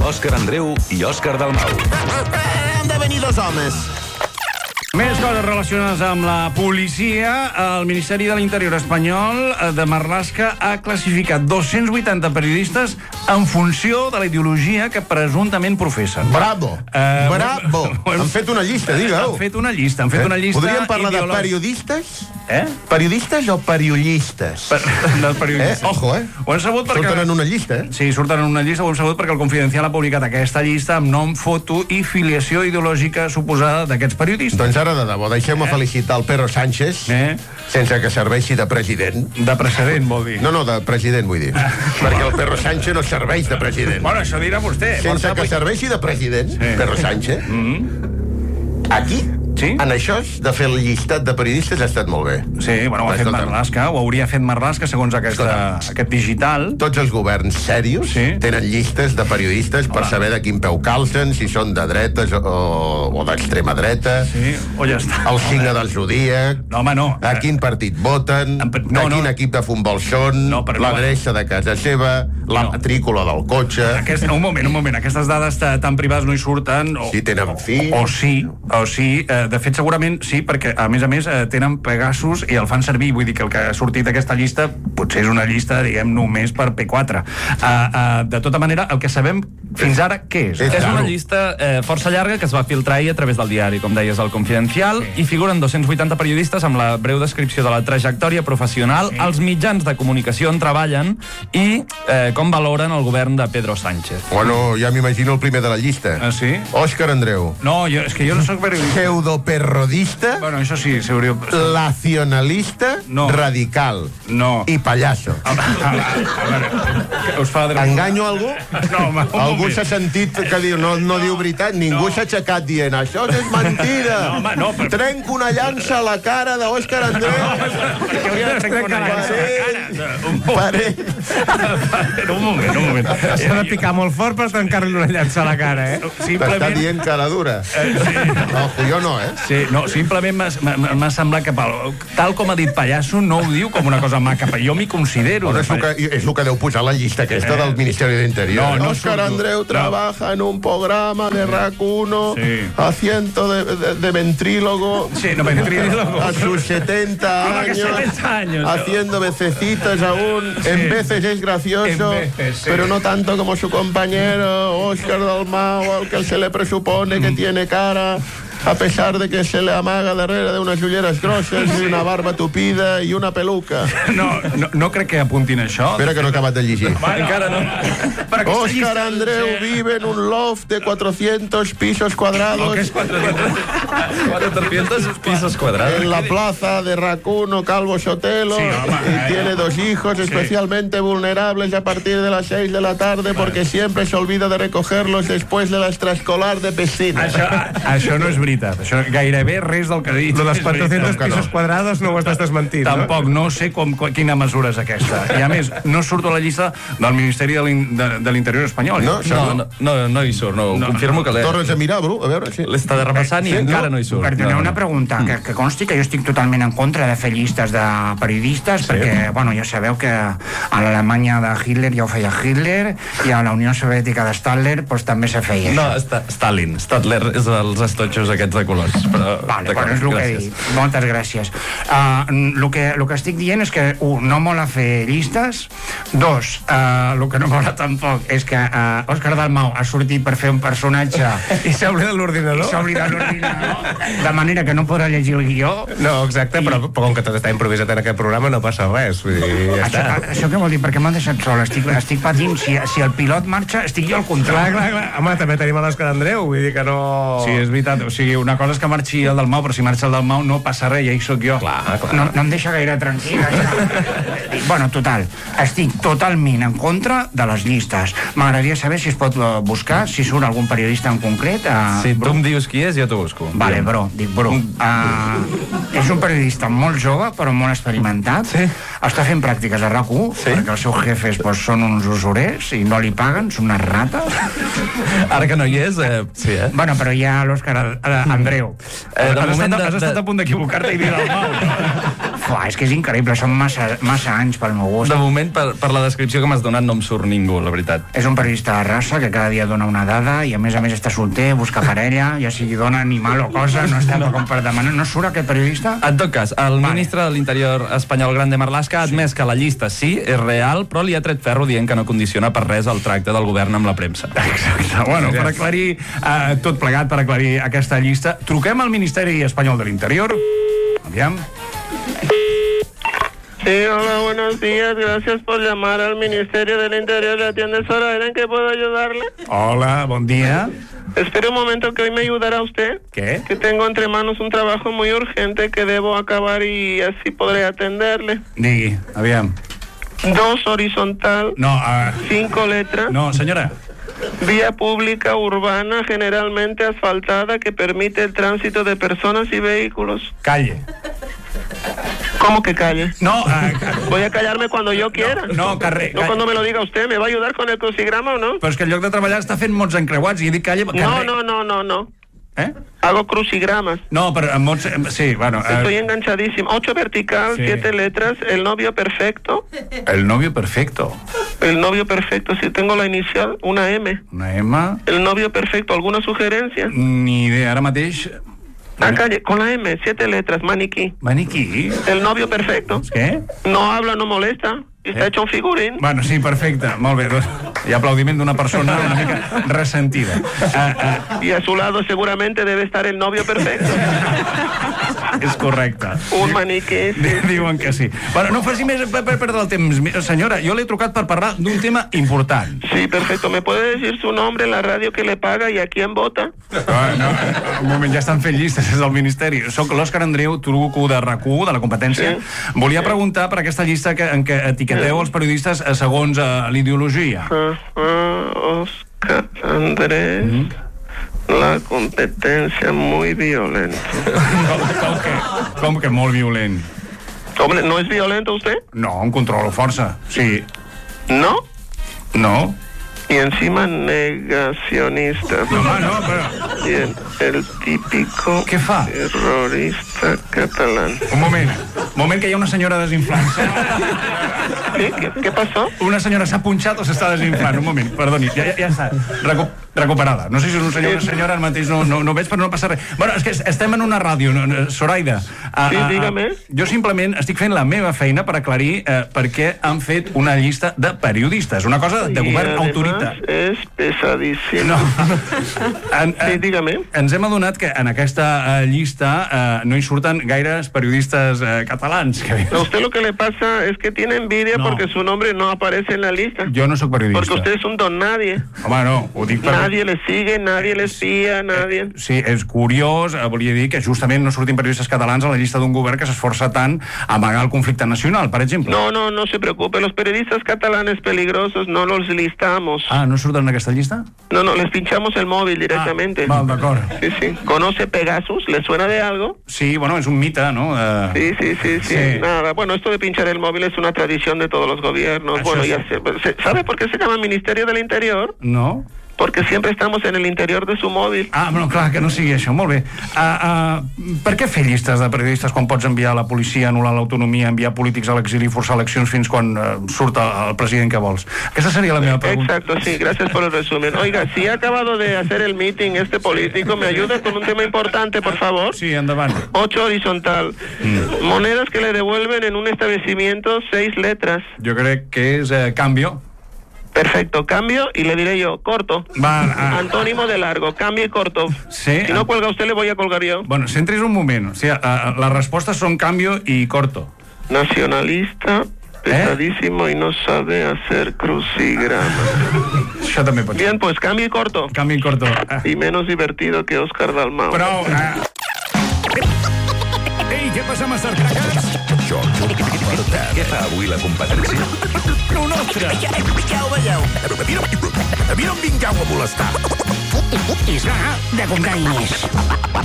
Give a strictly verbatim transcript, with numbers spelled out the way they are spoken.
amb Òscar Andreu i Òscar Dalmau. Han de venir dos homes. Més coses relacionades amb la policia. El Ministeri de l'Interior espanyol de Marlaska ha classificat dos-cents vuitanta periodistes en funció de la ideologia que presumptament professen. Bravo, Eh, bravo. bueno, Han fet una llista, digueu. Han fet una llista, han fet una llista... Podríem parlar de ideològica. periodistes? Eh? Periodistes o periodistes? Per, dels periodistes. Eh? Ojo, eh? Ho hem sabut perquè... Surten en una llista, eh? Sí, surten en una llista, ho hem sabut perquè el Confidencial ha publicat aquesta llista amb nom, foto i filiació ideològica suposada d'aquests periodistes. Doncs ara, de debò, deixeu-me felicitar el Pedro Sánchez, Eh? sense que serveixi de president. De precedent, vol dir. No, no, de president, vull dir. Perquè el Pedro Sánchez no serveix de president. Bueno, això dirà vostè. Sense Porta- que serveixi de president, Sí. Pedro Sánchez, Mm-hmm. aquí, Sí? en això de fer el llistat de periodistes ha estat molt bé. Sí, bueno, ho ha fet Escolta'm. Marlaska, ho hauria fet Marlaska, segons aquesta, Escolta'm. aquest digital. Tots els governs serios Sí. tenen llistes de periodistes per Hola. saber de quin peu calcen, si són de dretes o, o d'extrema dreta, Sí, o ja està. el signe del zodíac, No, home, no. a quin partit voten, En pe- no, a quin no. equip de futbol són, No, però no. l'adreça de casa seva, la No. matrícula del cotxe, Aquest, un moment, un moment. Aquestes dades ta- tan privades no hi surten. O, si tenen fills... o sí, o sí. Eh, de fet, segurament sí, perquè, a més a més, eh, tenen Pegasus i el fan servir. Vull dir que el que ha sortit d'aquesta llista potser és una llista, diguem, només per P quatre. Uh, uh, de tota manera, el que sabem fins ara, què és? És És una raro. llista eh, força llarga que es va filtrar ahir a través del diari, com deies, el Confidencial, Sí. i figuren dos-cents vuitanta periodistes amb la breu descripció de la trajectòria professional, Sí. els mitjans de comunicació on treballen i eh, com valoren el govern de Pedro Sánchez. Bueno, ja m'imagino el primer de la llista. Ah, sí? Òscar Andreu, No, jo, és que jo no soc periodista. pseudoperrodista, Bueno, això sí, s'hauria... nacionalista, No. radical No. i pallasso. A veure, a veure, us fa de... Enganyo algú? No, home, un Algú moment. s'ha sentit que diu, no, no diu veritat, ningú No. s'ha aixecat dient, això és mentida. No, home, no, però- Trenco una llança a la cara d'Òscar Andreu. Perquè hauria de trencar una llança a la cara. Un moment, Pare, un moment, un moment. S'ha de picar molt fort per trencar-li una llança a la cara, eh? t'està Simplement... dient cara dura. Ojo, jo no, eh? Sí, no, simplement m'ha- m'ha m'ha semblat que pel, tal com ha dit Pallasso no ho diu com una cosa maca, però jo m'hi considero. Bueno, és, el que, és el que deu posar la llista aquesta del Ministeri d'Interior. No, no Òscar surto. Andreu No. trabaja en un programa de RAC uno Sí. haciendo de, de, de ventrílogo Sí, no, ventrílogo. a sus setenta ¿Cómo que años, setenta años? haciendo vececitas aún. En veces es gracioso, En veces, sí. pero no tanto como su compañero Óscar Dalmau, al que se le presupone que tiene cara, a pesar de que se le amaga darrere de unas ulleres grosses i una barba tupida i una peluca. No, no, no crec que apuntin això. Espera que no he acabat de llegir. Bueno, encara no. Però aquesta Óscar llista- Andreu sí. vive en un loft de cuatrocientos pisos cuadrados El que és quatre... cuatrocientos pisos cuadrados. en la plaza de Racuno Calvo Sotelo Sí, home, y eh, tiene dos hijos especialmente vulnerables a partir de las seis de la tarde porque siempre se olvida de recogerlos después de la extraescolar de piscina. Això, això no és veritat. Això gairebé res del que ha dit. Lo dels és cuatrocientos veritat. pisos cuadrados no ho estàs desmentint, no? Tampoc, no sé com, quina mesura és aquesta. I a més, no surto a la llista del Ministeri de l'In- de de l'Interior espanyol. No, això No, no, no, no hi surt, no, No. confirmo que l'he Tornes a mirar, Bru, a veure si... l'he estat repassant i Sí, encara no? no hi surt. Perdoneu No, una no. pregunta, que, que consti que jo estic totalment en contra de fer llistes de periodistes, perquè, bueno, ja sabeu que a l'Alemanya de Hitler ja ho feia Hitler, i a la Unió Soviètica de Stadler doncs, també se feia No, això. Sta- Stalin. Stadler és els estotxos aquests de colors. Però, Vale, d'acord, bueno, és el que he gràcies. dit. Moltes gràcies. Uh, el, que, el que estic dient és que, un, no mola fer llistes. Dos, uh, el que no mola tampoc és que uh, Òscar Dalmau ha sortit per fer un personatge I s'ha oblidat l'ordinador? i s'ha oblidat l'ordinador, de manera que no podrà llegir el guió. No, exacte, però, però com que tot està improvisat en aquest programa no passa res, vull dir, ja Això, està. això què vol dir? Perquè m'han deixat sol. Estic, estic patint. Si, si el pilot marxa, estic jo al Clar, contrari. clar, clar. Home, també tenim a l'Òscar Andreu, vull dir que no... Sí, és veritat. O sigui, una cosa és que marxi el Dalmau, però si marxa el Dalmau no passa res, ja hi sóc jo. Clar, clar. No, no em deixa gaire tranquil. Això. Bueno, total, estic totalment en contra de les llistes. M'agradaria saber si es pot eh, buscar, si surt algun periodista en concret. Uh, Si tu em dius qui és, jo t'ho busco. Vale, bro, dic bro. Uh, és un periodista molt jove, però molt experimentat. Sí. Està fent pràctiques a RAC u, Sí. perquè els seus jefes pues, són uns usurers i no li paguen, són unes rates. Ara que no hi és, eh, sí, eh? Bueno, però hi ha l'Òscar eh, Andreu. Eh, de has, moment estat, de- has estat de- a punt d'equivocar-te i dir Dalmau. Fuà, és que és increïble, són massa, massa anys pel meu gust. De moment, per, per la descripció que m'has donat, no em surt ningú, la veritat. És un periodista de raça que cada dia dona una dada i a més a més està solter, busca parella, ja sigui dona, animal o cosa, no està com per demanar. No surt aquest periodista? En tot cas, el vale. ministre de l'Interior espanyol Grande Marlaska ha admès que la llista sí, és real, però li ha tret ferro dient que no condiciona per res el tracte del govern amb la premsa. Exacte. Bueno, per aclarir eh, tot plegat, per aclarir aquesta llista, truquem al Ministeri Espanyol de l'Interior. Aviam. Sí, hola, buenos días. Gracias por llamar al Ministerio del Interior. ¿Le atiende Zoraida? ¿En qué puedo ayudarle? Hola, bon dia. Espere un momento que hoy me ayudará usted. ¿Qué? Que tengo entre manos un trabajo muy urgente que debo acabar y así podré atenderle. Digui, aviam. Dos horizontal, No, uh, cinco letras, no, senyora. vía pública urbana generalmente asfaltada que permite el tránsito de personas y vehículos. Calle. ¿Cómo que calle? No, uh, Voy a callarme cuando yo quiera. no, carrer. No cuando me lo diga usted. ¿Me va a ayudar con el crucigrama o no? Però és que el lloc de treballar està fent mots encreuats i he dit calle... No, carrer. no, no, no, no. Eh? Hago crucigramas. No, però amb mots... Sí, bueno... Estoy Uh, enganchadísimo. Ocho vertical, Sí. siete letras. El novio perfecto. el novio perfecto. El novio perfecto. Si tengo la inicial, una M. Una M... El novio perfecto. ¿Alguna sugerencia? Ni idea, ara mateix... Ah, calle, con la M, siete letras, maniquí. Maniquí? El novio perfecto. Què? No habla, no molesta. Y está Eh? hecho un figurín. Bueno, sí, perfecte, molt bé. Doncs, hi ha aplaudiment d'una persona una mica ressentida. Uh, uh, Y a su lado seguramente debe estar el novio perfecto. és correcte. Un maniquí. Sí. Diuen que sí. Bueno, no faci més per, per perdre el temps. Senyora, jo l'he trucat per parlar d'un tema important. Sí, perfecto. ¿Me puede decir su nombre, la radio que le paga y a quién vota? No, no, un moment, ja estan fent llistes des del Ministeri. Soc l'Òscar Andreu, truco de RAC u, de la competència. Sí. Volia preguntar per aquesta llista que, en què etiqueteu els periodistes eh, segons eh, l'ideologia. Ah, ah, Oscar Andrés. Mm. La competencia muy violenta. Com, com, que, com que molt violent? Hombre, ¿no es violento usted? No, em controlo força. Sí. ¿No? No? Y encima negacionista. No, home, no, però... Bien, el típico Què fa? terrorista catalán. Un moment, un moment que hi ha una senyora desinflant-se. ¿Qué? ¿Qué, qué pasó? Una senyora s'ha punxat o s'està desinflant? Un moment, perdoni, ja, ja, ja està. Recu recuperada. No sé si és un senyor o una senyora, ara mateix no, no, no veig, però no passa res. Bueno, és que estem en una ràdio, no, no, Zoraida. A, Sí, dígame. Jo simplement estic fent la meva feina per aclarir eh, per què han fet una llista de periodistes. Una cosa de Y govern además autorita. es pesadísimo. No. En, Sí, dígame. ens hem adonat que en aquesta eh, llista eh, no hi surten gaires periodistes eh, catalans. Que... A usted lo que le pasa es que tiene envidia No. porque su nombre no aparece en la lista. Jo no sóc periodista. Porque usted es un don nadie. Home, no, ho dic per... Nadie le sigue, nadie le espía, nadie. Sí, és curiós, eh, volia dir que justament no surtin periodistes catalans a la llista d'un govern que s'esforça tant a amagar el conflicte nacional, per exemple. No, no, no se preocupe. Los periodistas catalanes peligrosos no los listamos. Ah, no surten en aquesta llista? No, no, les pinchamos el móvil directamente. Ah, val, d'acord. Sí, sí. ¿Conoce Pegasus? ¿Le suena de algo? Sí, bueno, és un mite, no? Eh... Sí, sí, sí, sí, Sí. Nada, bueno, esto de pinchar el móvil es una tradición de todos los gobiernos. Això Bueno, sí. ya sé. se- ¿Sabe por qué se llama Ministerio del Interior? No? Porque siempre estamos en el interior de su móvil. Ah, bueno, clar, que no sigui això, molt bé. Uh, uh, per què fer llistes de periodistes quan pots enviar la policia, anul·lar l'autonomia, enviar polítics a l'exili i forçar eleccions fins quan uh, surt el, el president que vols? Aquesta seria la meva pregunta. Exacto, sí, gracias por el resumen. Oiga, si ha acabado de hacer el meeting este político, ¿me ayuda con un tema importante, por favor? Sí, endavant. Ocho horizontal. Mm. Monedas que le devuelven en un establecimiento, seis letras. Jo crec que és eh, canvio. Perfecto, cambio y le diré yo, corto. Va, ah, Antónimo de largo, cambio y corto. Sí. Si no cuelga usted, le voy a colgar yo. Bueno, centris un moment. O sigui, uh, les respostes són canvio i corto. Nacionalista, pesadísimo y no sabe hacer crucigramas. Això també pot ser. Bien, pues cambio y corto. Canvi i corto. Uh, Y menos divertido que Oscar Dalmau. Prou. Uh... Ei, què passa amb els Crackers? Què fa avui la competència? No nostre. Ja, ja ho veieu. A mi no, a mi no em vingueu a molestar. Isla de comptar diners.